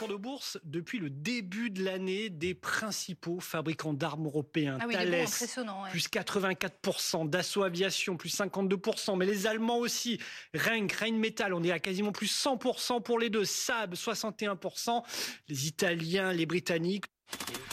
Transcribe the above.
de bourse depuis le début de l'année des principaux fabricants d'armes européens. Ah oui, Thales, impressionnant. Ouais. plus 84%, Dassault Aviation, plus 52%, mais les Allemands aussi. Rheinmetall, on est à quasiment plus 100% pour les deux. Saab, 61%, les Italiens, les Britanniques.